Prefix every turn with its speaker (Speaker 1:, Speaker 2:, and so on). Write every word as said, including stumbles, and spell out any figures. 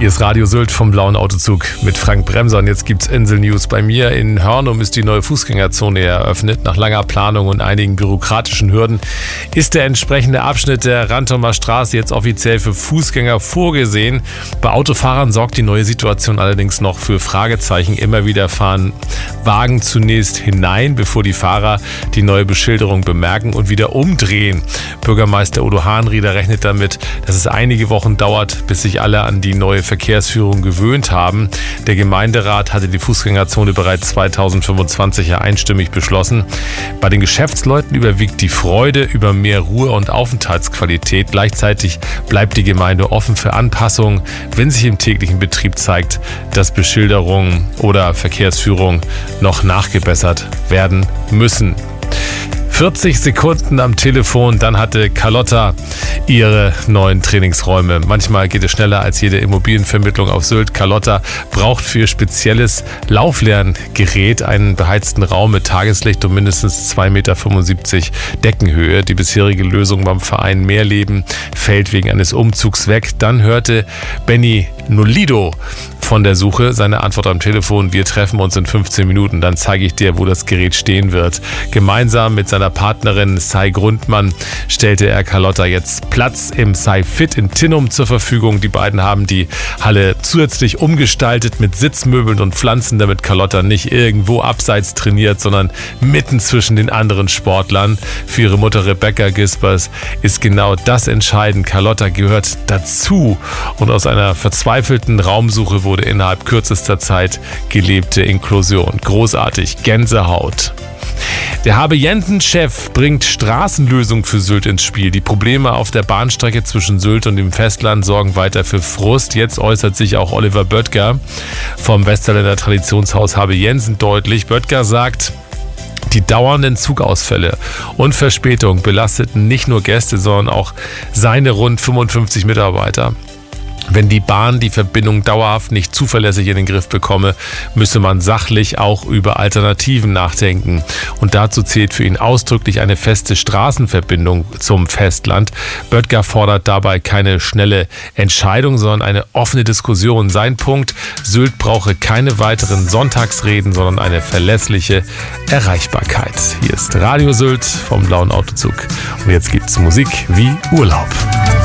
Speaker 1: Hier ist Radio Sylt vom Blauen Autozug mit Frank Bremser. Und jetzt gibt's Insel-News. Bei mir in Hörnum ist die neue Fußgängerzone eröffnet. Nach langer Planung und einigen bürokratischen Hürden ist der entsprechende Abschnitt der Rantomer Straße jetzt offiziell für Fußgänger vorgesehen. Bei Autofahrern sorgt die neue Situation allerdings noch für Fragezeichen. Immer wieder fahren Wagen zunächst hinein, bevor die Fahrer die neue Beschilderung bemerken und wieder umdrehen. Bürgermeister Udo Hahnrieder rechnet damit, dass es einige Wochen dauert, bis sich alle an die neue Verkehrsführung gewöhnt haben. Der Gemeinderat hatte die Fußgängerzone bereits zweitausendfünfundzwanzig ja einstimmig beschlossen. Bei den Geschäftsleuten überwiegt die Freude über mehr Ruhe und Aufenthaltsqualität. Gleichzeitig bleibt die Gemeinde offen für Anpassungen, wenn sich im täglichen Betrieb zeigt, dass Beschilderung oder Verkehrsführung noch nachgebessert werden müssen. vierzig Sekunden am Telefon, dann hatte Carlotta ihre neuen Trainingsräume. Manchmal geht es schneller als jede Immobilienvermittlung auf Sylt. Carlotta braucht für spezielles Lauflerngerät einen beheizten Raum mit Tageslicht und mindestens zwei Komma fünfundsiebzig Meter Deckenhöhe. Die bisherige Lösung beim Verein Mehrleben fällt wegen eines Umzugs weg. Dann hörte Benny Nolido von der Suche seine Antwort am Telefon: Wir treffen uns in fünfzehn Minuten, dann zeige ich dir, wo das Gerät stehen wird. Gemeinsam mit seiner Partnerin Sai Grundmann stellte er Carlotta jetzt Platz im Sai Fit in Tinnum zur Verfügung. Die beiden haben die Halle zusätzlich umgestaltet mit Sitzmöbeln und Pflanzen, damit Carlotta nicht irgendwo abseits trainiert, sondern mitten zwischen den anderen Sportlern. Für ihre Mutter Rebecca Gispers ist genau das entscheidend. Carlotta gehört dazu und aus einer verzweifelten Raumsuche wurde innerhalb kürzester Zeit gelebte Inklusion. Großartig, Gänsehaut. Der Habe-Jensen-Chef bringt Straßenlösung für Sylt ins Spiel. Die Probleme auf der Bahnstrecke zwischen Sylt und dem Festland sorgen weiter für Frust. Jetzt äußert sich auch Oliver Böttger vom Westerländer Traditionshaus Habe-Jensen deutlich. Böttger sagt: Die dauernden Zugausfälle und Verspätungen belasteten nicht nur Gäste, sondern auch seine rund fünfundfünfzig Mitarbeiter. Wenn die Bahn die Verbindung dauerhaft nicht zuverlässig in den Griff bekomme, müsse man sachlich auch über Alternativen nachdenken. Und dazu zählt für ihn ausdrücklich eine feste Straßenverbindung zum Festland. Böttger fordert dabei keine schnelle Entscheidung, sondern eine offene Diskussion. Sein Punkt: Sylt brauche keine weiteren Sonntagsreden, sondern eine verlässliche Erreichbarkeit. Hier ist Radio Sylt vom Blauen Autozug. Und jetzt gibt's Musik wie Urlaub.